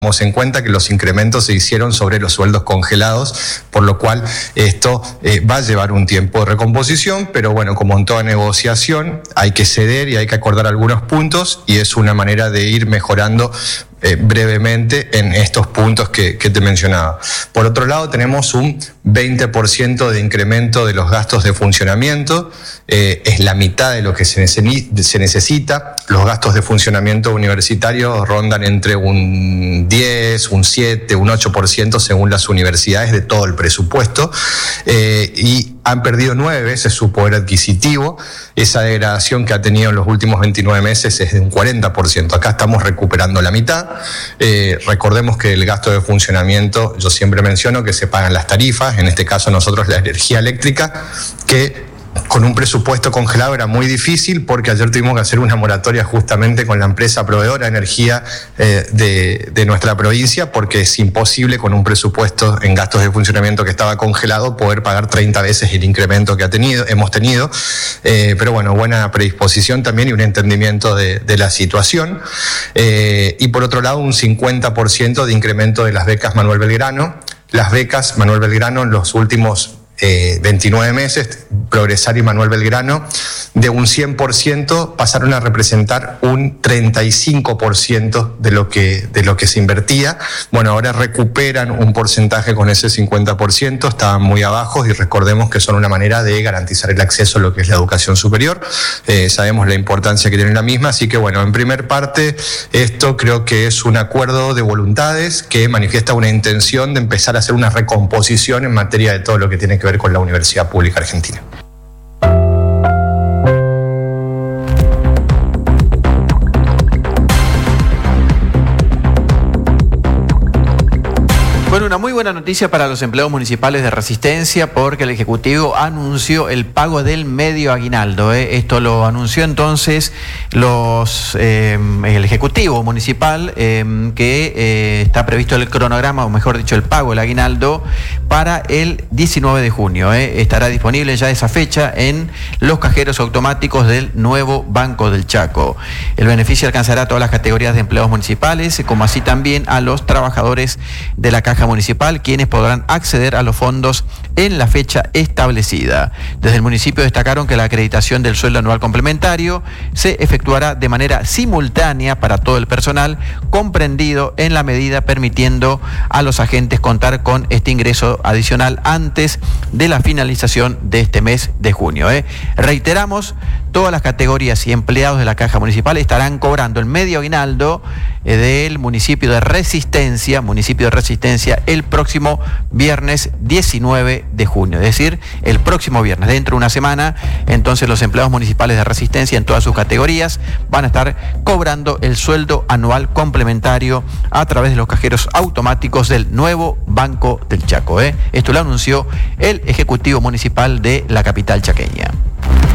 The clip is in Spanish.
Tomemos en cuenta que los incrementos se hicieron sobre los sueldos congelados, por lo cual esto va a llevar un tiempo de recomposición, pero bueno, como en toda negociación, hay que ceder y hay que acordar algunos puntos, y es una manera de ir mejorando brevemente en estos puntos que te mencionaba. Por otro lado, tenemos un 20% de incremento de los gastos de funcionamiento, es la mitad de lo que se necesita. Los gastos de funcionamiento universitario rondan entre un 10, un 7, un 8% según las universidades de todo el presupuesto, y han perdido 9 veces su poder adquisitivo. Esa degradación que ha tenido en los últimos 29 meses es de un 40%. Acá estamos recuperando la mitad. Recordemos que el gasto de funcionamiento, yo siempre menciono que se pagan las tarifas, en este caso nosotros la energía eléctrica, que con un presupuesto congelado era muy difícil, porque ayer tuvimos que hacer una moratoria justamente con la empresa proveedora de energía de nuestra provincia, porque es imposible con un presupuesto en gastos de funcionamiento que estaba congelado poder pagar 30 veces el incremento que hemos tenido. Pero bueno, buena predisposición también y un entendimiento de la situación. Y por otro lado, un 50% de incremento de las becas Manuel Belgrano. Las becas Manuel Belgrano en los últimos 29 meses, Progresar y Manuel Belgrano, de un 100% pasaron a representar un 35% de lo que se invertía. Bueno, ahora recuperan un porcentaje con ese 50%, estaban muy abajo, y recordemos que son una manera de garantizar el acceso a lo que es la educación superior. Sabemos la importancia que tiene la misma, así que bueno, en primer parte, esto creo que es un acuerdo de voluntades que manifiesta una intención de empezar a hacer una recomposición en materia de todo lo que tiene que ver con la Universidad Pública Argentina. Bueno, una muy buena noticia para los empleados municipales de Resistencia, porque el Ejecutivo anunció el pago del medio aguinaldo. Esto lo anunció entonces el Ejecutivo Municipal, que está previsto el cronograma, o mejor dicho, el pago del aguinaldo para el 19 de junio. Estará disponible ya esa fecha en los cajeros automáticos del nuevo Banco del Chaco. El beneficio alcanzará a todas las categorías de empleados municipales, como así también a los trabajadores de la Caja Municipal, quienes podrán acceder a los fondos en la fecha establecida. Desde el municipio destacaron que la acreditación del sueldo anual complementario se efectuará de manera simultánea para todo el personal comprendido en la medida, permitiendo a los agentes contar con este ingreso adicional antes de la finalización de este mes de junio. Reiteramos, todas las categorías y empleados de la Caja Municipal estarán cobrando el medio aguinaldo del municipio de Resistencia, el próximo viernes 19 de junio, es decir, el próximo viernes, dentro de una semana. Entonces los empleados municipales de Resistencia en todas sus categorías van a estar cobrando el sueldo anual complementario a través de los cajeros automáticos del nuevo Banco del Chaco. Esto lo anunció el Ejecutivo Municipal de la capital chaqueña.